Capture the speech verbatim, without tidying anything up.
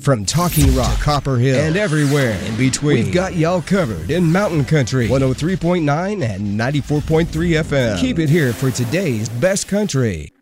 From Talking Rock to Copper Hill and everywhere in between, we've got y'all covered in Mountain Country one oh three point nine and ninety-four point three F M. Keep it here for today's best country.